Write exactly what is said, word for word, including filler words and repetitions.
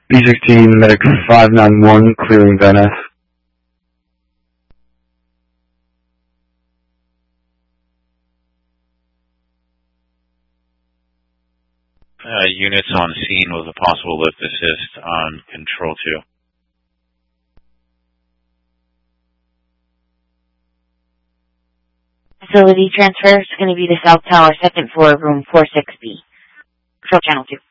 B sixteen, medic five nine one, clearing Van Ness. Uh, units on scene with a possible lift assist on Control two. Facility transfer is going to be the South Tower, second floor, room four six B. Control Channel two.